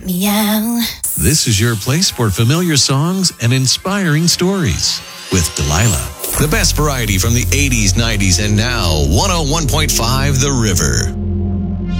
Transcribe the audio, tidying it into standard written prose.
Meow. This is your place for familiar songs and inspiring stories with Delilah. The best variety from the 80s, 90s, and now 101.5 The River.